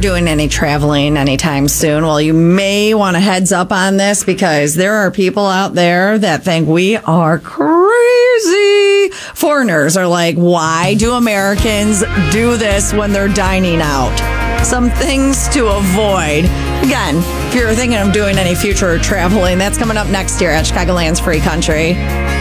doing any traveling anytime soon, well, you may want a heads up on this because there are people out there that think we are crazy. Foreigners are like, why do Americans do this when they're dining out? Some things to avoid. Again, if you're thinking of doing any future traveling, that's coming up next year at Chicagoland's Free Country.